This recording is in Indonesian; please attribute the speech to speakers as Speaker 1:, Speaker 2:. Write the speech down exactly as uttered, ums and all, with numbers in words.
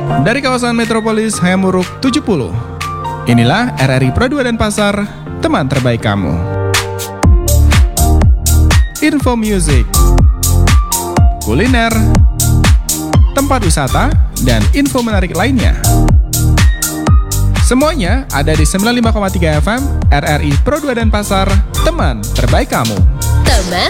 Speaker 1: Dari kawasan metropolis Hayamuruk tujuh puluh, inilah R R I Pro dua Denpasar, teman terbaik kamu. Info music, kuliner, tempat wisata, dan info menarik lainnya. Semuanya ada di sembilan puluh lima koma tiga F M R R I Pro dua Denpasar, teman terbaik kamu.
Speaker 2: Teman